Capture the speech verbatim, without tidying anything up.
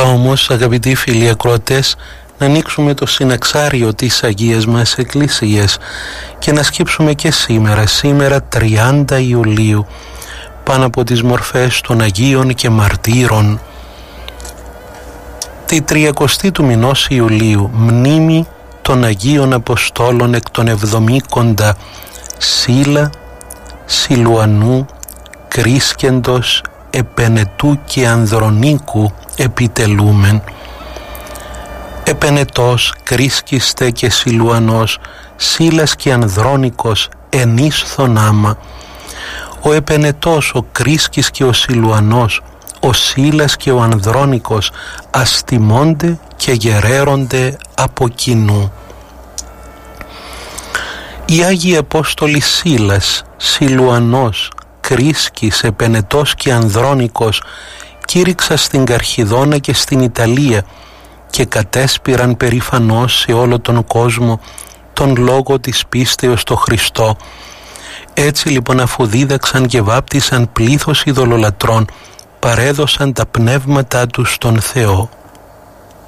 όμως, αγαπητοί φίλοι ακροατές, να ανοίξουμε το συναξάριο της Αγίας μας Εκκλησίας και να σκύψουμε και σήμερα, σήμερα τριάντα Ιουλίου, πάνω από τις μορφές των Αγίων και Μαρτύρων. Τη τριακοστή του μηνός Ιουλίου, μνήμη των Αγίων Αποστόλων εκ των εβδομήκοντα, Σίλα, Σιλουανού, Κρίσκεντος, Επενετού και Ανδρονίκου επιτελούμεν. Επενετός, Κρίσκιστε και Σιλουανός, Σίλας και Ανδρώνικος ενίσθον άμα. Ο Επενετός, ο Κρίσκης και ο Σιλουανός, ο Σίλας και ο Ανδρώνικος αστιμώνται και γεραίρονται από κοινού. Οι Άγιοι Απόστολοι Σίλας, Σιλουανός, Κρίσκης, Επενετός και Ανδρώνικος κήρυξαν στην Καρχιδόνα και στην Ιταλία και κατέσπηραν περήφανώς σε όλο τον κόσμο τον λόγο της πίστεως στο Χριστό. Έτσι λοιπόν, αφού δίδαξαν και βάπτισαν πλήθος ειδωλολατρών, παρέδωσαν τα πνεύματά τους στον Θεό.